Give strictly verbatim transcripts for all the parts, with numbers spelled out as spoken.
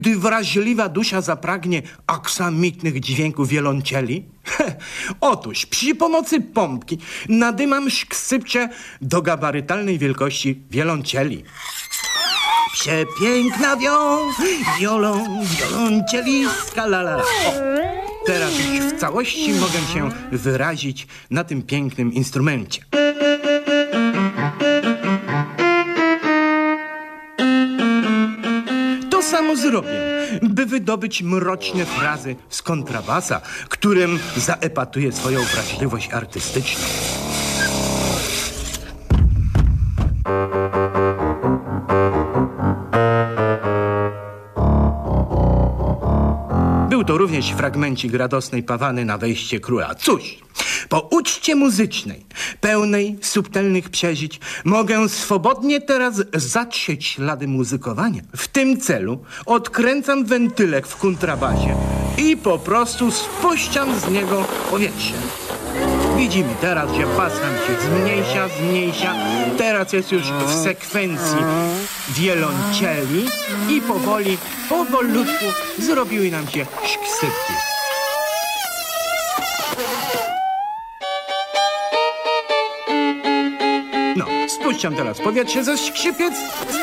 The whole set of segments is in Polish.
Gdy wrażliwa dusza zapragnie aksamitnych dźwięków wioloncieli? Otóż przy pomocy pompki nadymam szksypcze do gabarytalnej wielkości wioloncieli. Przepiękna wią, wiolą, wioloncielistka, la, la, la. O, teraz już w całości mogę się wyrazić na tym pięknym instrumencie. To samo zrobię, by wydobyć mroczne frazy z kontrabasa, którym zaepatuję swoją wrażliwość artystyczną. Był to również fragmencik radosnej pawany na wejście króla. Cóż, po uczcie muzycznej, pełnej subtelnych przeżyć, mogę swobodnie teraz zatrzeć ślady muzykowania. W tym celu odkręcam wentylek w kontrabasie i po prostu spuszczam z niego powietrze. Widzimy teraz, że bas nam się zmniejsza, zmniejsza. Teraz jest już w sekwencji wiolonceli i powoli, powolutku zrobiły nam się szksypki. No, spuszczam teraz powietrze ze skrzypiec.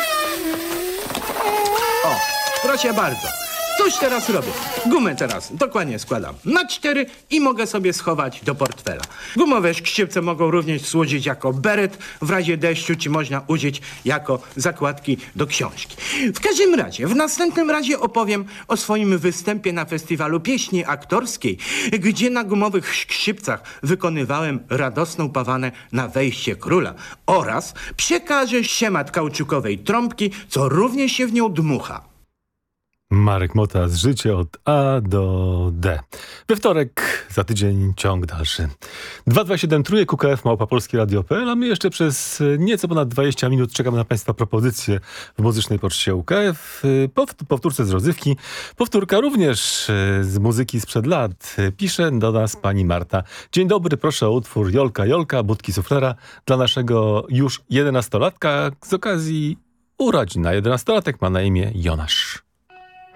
O, proszę bardzo. Cóż teraz robię? Gumę teraz dokładnie składam na cztery i mogę sobie schować do portfela. Gumowe szksypce mogą również służyć jako beret w razie deszczu, czy można użyć jako zakładki do książki. W każdym razie, w następnym razie opowiem o swoim występie na festiwalu pieśni aktorskiej, gdzie na gumowych skrzypcach wykonywałem radosną pawanę na wejście króla oraz przekażę schemat kauczukowej trąbki, co również się w nią dmucha. Marek Motas, życie od A do D. We wtorek, za tydzień ciąg dalszy. dwa dwa siedem trójek U K F małpa polskie radio kropka p l, a my jeszcze przez nieco ponad dwadzieścia minut czekamy na Państwa propozycje w muzycznej poczcie U K F. Powtórce z rozrywki. Powtórka również z muzyki sprzed lat. Pisze do nas pani Marta. Dzień dobry, proszę o utwór Jolka Jolka, Budki Suflera dla naszego już jedenastolatka z okazji urodzin. A jedenastolatek ma na imię Jonasz.